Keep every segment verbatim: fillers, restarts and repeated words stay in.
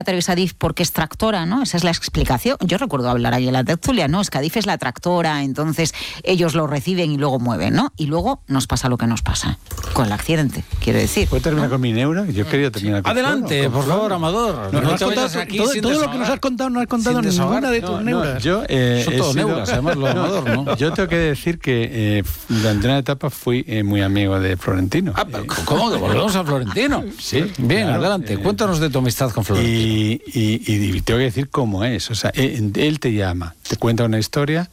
Teresa Adif porque es tractora, ¿no? Esa es la explicación. Yo recuerdo hablar ahí en la tertulia, ¿no? Es que Adif es la tractora, entonces ellos lo reciben y luego mueven, ¿no? Y luego nos pasa lo que nos pasa con el accidente, quiero decir. ¿Puedo terminar ¿no? con mi neuro? Yo quería terminar con Adelante, con por Floro. favor, Amador. No, No no te contado, vayas aquí todo, sin todo lo que desahogar. nos has contado no has contado Sin ninguna desahogar. de No, tus no, neuras. yo, eh, Son he todos sido- neuras, además lo de Amador, ¿no? Yo tengo que decir que eh, durante una etapa fui eh, muy amigo de Florentino. Ah, pero ¿cómo? ¿Volvemos a Florentino? Sí, Bien, claro. adelante. Eh, Cuéntanos de tu amistad con Florentino. Y, y, y tengo que decir cómo es. O sea, él, él te llama, te cuenta una historia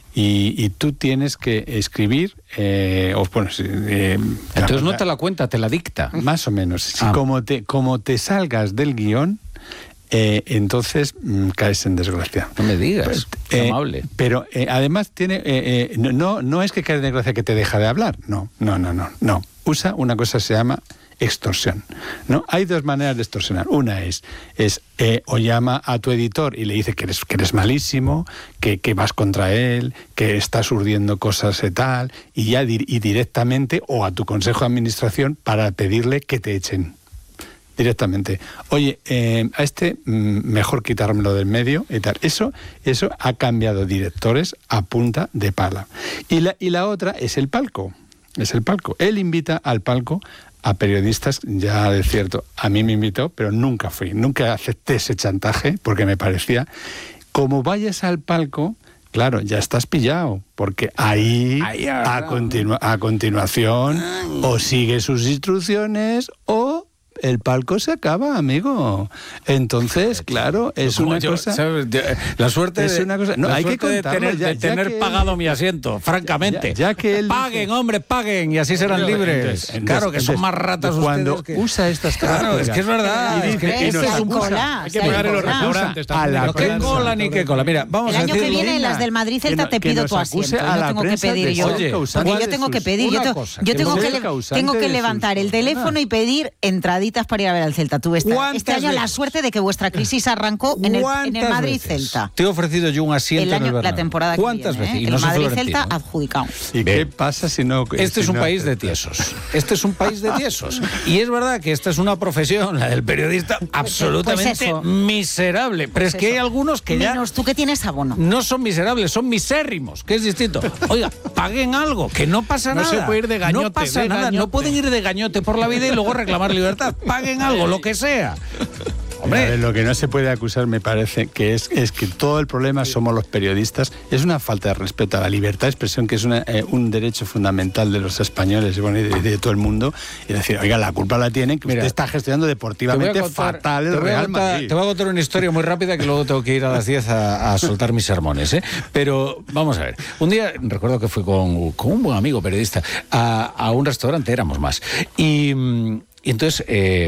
y, y tú tienes que escribir. Eh, o, bueno, eh, Entonces no te la cuenta, te la dicta. Más o menos. Si Ah. como, te, como te salgas del guión, eh, entonces mm, caes en desgracia. No me digas. Qué Eh, amable. Pero eh, además tiene eh, eh, no, no, no es que caes en desgracia que te deja de hablar. No, no, no, no. no. Usa una cosa que se llama extorsión, ¿no? Hay dos maneras de extorsionar. Una es, es eh, o llama a tu editor y le dice que eres, que eres malísimo, que, que vas contra él, que estás urdiendo cosas y tal, y ya di- y directamente, o a tu consejo de administración para pedirle que te echen. Directamente. Oye, eh, a este mm, mejor quitármelo del medio y tal. Eso, eso ha cambiado directores a punta de pala. Y la, y la otra es el palco. Es el palco. Él invita al palco a periodistas, ya de cierto, a mí me invitó, pero nunca fui, nunca acepté ese chantaje, porque me parecía, como vayas al palco, claro, ya estás pillado, porque ahí, Ahí, a, ahora, continu- a continuación, o sigue sus instrucciones, o el palco se acaba, amigo. Entonces, claro, es Como una yo, cosa... ¿sabes? De- La suerte, Es de, una cosa- no, la hay que suerte de contarlo, tener, ya- de ya tener que él- pagado mi asiento, francamente. Ya- ya que él paguen, dice- hombre, paguen, y así serán Entonces, libres. entonces, claro, que son entonces, más ratas cuando ustedes que... usa estas Claro, es que es verdad. Y es que dice- y este nos es un acusa. cola, Hay si que pagar en los cola. restaurantes a también. la Pero qué prensa. cola ni qué cola. Mira, vamos El a año que decirlo. viene en venga, las del Madrid que Celta no- te que pido nos tu acuse asiento. a Yo la tengo que prensa pedir de yo. ser Oye, causante Porque yo de tengo que sus- pedir, yo, una te- cosa, yo que tengo no que, ser le- causante tengo que de levantar sus el teléfono problemas. y pedir entraditas para ir a ver al Celta. Tú estás. ¿Cuántas Este año la veces? suerte de que vuestra crisis arrancó en el, en el ¿Cuántas Madrid veces Celta. te he ofrecido yo un asiento El en el año, la Bernabéu? temporada que ¿Cuántas viene, veces? ¿eh? Y El no soy Madrid florentino, Celta ¿eh? adjudicado. ¿Y Bien. qué pasa si no... Este si es un no país de aceptas? tiesos. Este es un país de tiesos. Y es verdad que esta es una profesión, la del periodista, absolutamente Pues eso. miserable. Pero es que hay algunos que ya Menos tú que tienes abono. no son miserables, son misérrimos, que es distinto. Oiga, paguen algo, que no pasa No nada. se puede ir de gañote, No pasa de nada, gañote. no pueden ir de gañote por la vida y luego reclamar libertad. Paguen algo, lo que sea. Hombre, A ver, lo que no se puede acusar, me parece, que es, es que todo el problema somos los periodistas. Es una falta de respeto a la libertad de expresión, que es una, eh, un derecho fundamental de los españoles y, bueno, y de, de todo el mundo. Y decir, oiga, la culpa la tiene que Mira, usted está gestionando te voy a deportivamente contar- fatal el te voy a Real contar- Madrid. Te voy a contar una historia muy rápida que luego tengo que ir a las diez a, a soltar mis sermones, ¿eh? Pero vamos a ver. Un día, recuerdo que fui con, con un buen amigo periodista a, a un restaurante, éramos más. Y... mm, Y entonces eh,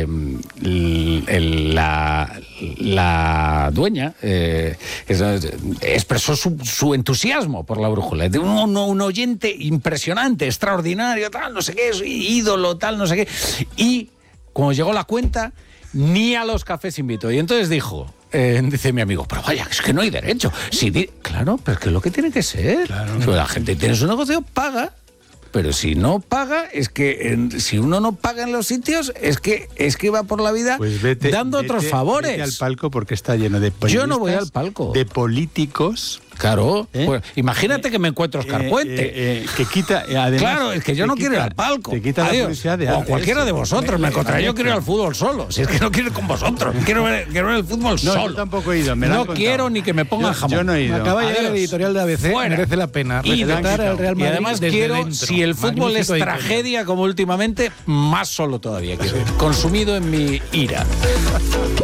el- el- la, la dueña eh, es- expresó su, su entusiasmo por la brújula. De un, un, un oyente impresionante, extraordinario, tal, no sé qué, es ídolo, tal, no sé qué. Y cuando llegó la cuenta, ni a los cafés invitó. Y entonces dijo... Eh, dice mi amigo, pero vaya, es que no hay derecho. Si di- claro, pero es que es lo que tiene que ser. Si la gente tiene su negocio, paga. Pero si no paga, es que en- si uno no paga en los sitios, es que es que va por la vida Pues vete, dando vete- otros favores. vete al palco porque está lleno de Yo no voy periodistas, al palco. de políticos. Claro, ¿Eh? pues, imagínate que me encuentro Oscar eh, Puente. eh, eh, que quita, eh, además, Claro, es que yo te no quiero ir quita- al palco. Te quita la Adiós. publicidad de O arte, cualquiera ese. de vosotros me encontrará. Yo quiero ir al fútbol solo. Si es que no quiero ir con vosotros. Quiero ver, quiero ver el fútbol No, solo. yo tampoco he ido, me lo han No contado. quiero ni que me pongan Yo- jamón. yo no he ido. Me acaba de llegar Adiós. el editorial de A B C, Fuera. merece la pena Y respetar de- al Real Y Madrid además desde quiero, dentro. si el fútbol es Magnífico editorial. tragedia como últimamente, más solo todavía quiero ir. Consumido en mi ira.